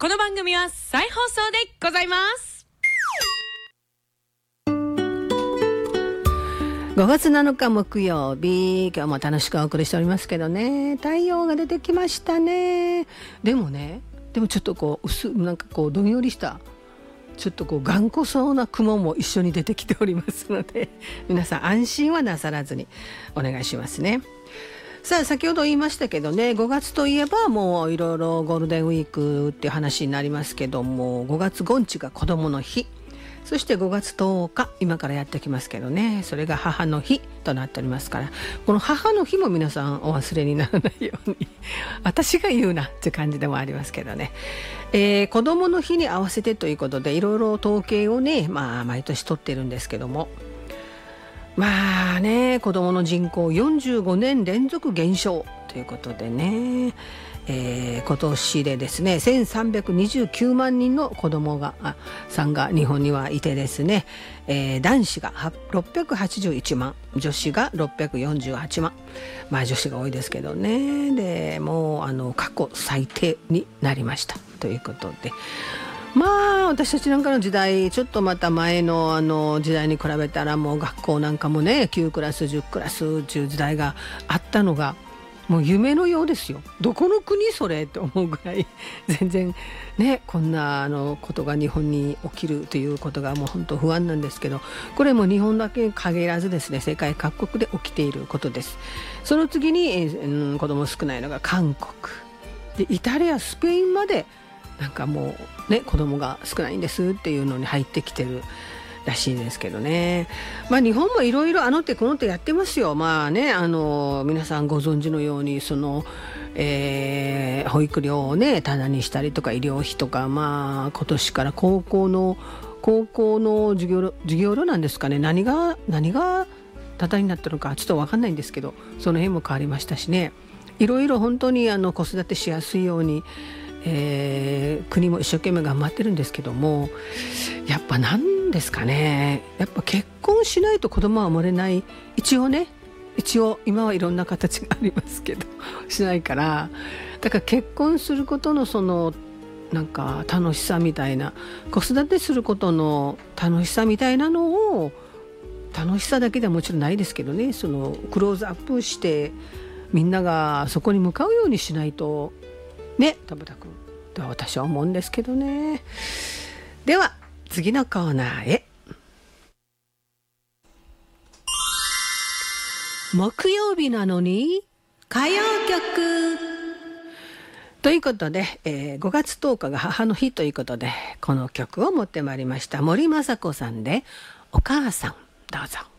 この番組は再放送でございます。 5月7日木曜日、今日も楽しくお送りしておりますけどね、太陽が出てきましたね。でもちょっとこうなんかこうどんよりしたちょっとこう頑固そうな雲も一緒に出てきておりますので、皆さん安心はなさらずにお願いしますね。さあ、先ほど言いましたけどね、5月といえばもういろいろゴールデンウィークっていう話になりますけども、5月5日が子どもの日、そして5月10日今からやってきますけどね、それが母の日となっておりますから、この母の日も皆さんお忘れにならないように私が言うなって感じでもありますけどね、子どもの日に合わせてということでいろいろ統計をね、毎年取ってるんですけども、子どもの人口45年連続減少ということでね、今年でですね1329万人の子どもさんが日本にはいてですね、男子が681万、女子が648万、女子が多いですけどね。でもう過去最低になりましたということで、私たちなんかの時代、ちょっとまた前の時代に比べたらもう学校なんかもね9クラス10クラスという時代があったのがもう夢のようですよ。どこの国それって思うぐらい全然ね、こんなことが日本に起きるということがもう本当不安なんですけど、これも日本だけに限らずですね、世界各国で起きていることです。その次に、子供少ないのが韓国で、イタリアスペインまでなんかもうね子供が少ないんですっていうのに入ってきてるらしいですけどね。日本もいろいろ手この手やってますよ。皆さんご存知のように保育料をねタダにしたりとか、医療費とか、今年から高校の授業料なんですかね、何がタダになってるのかちょっと分かんないんですけど、その辺も変わりましたしね、いろいろ本当に子育てしやすいように国も一生懸命頑張ってるんですけども、やっぱなんですかね、やっぱ結婚しないと子供は生まれない、一応今はいろんな形がありますけどしないから、だから結婚することのなんか楽しさみたいな、子育てすることの楽しさみたいなのを、楽しさだけではもちろんないですけどね、クローズアップしてみんながそこに向かうようにしないとね、田畑君とは私は思うんですけどね。では次のコーナーへ。木曜日なのに歌謡曲ということで、5月10日が母の日ということで、この曲を持ってまいりました。森昌子さんでお母さん、どうぞ。